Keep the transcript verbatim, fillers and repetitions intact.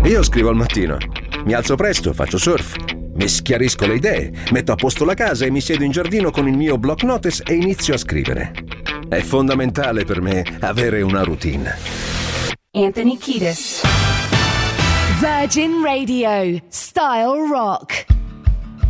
Io scrivo al mattino, mi alzo presto, faccio surf, mi schiarisco le idee, metto a posto la casa e mi siedo in giardino con il mio block notice e inizio a scrivere. È fondamentale per me avere una routine. Anthony Kiedis. Virgin Radio, Style Rock.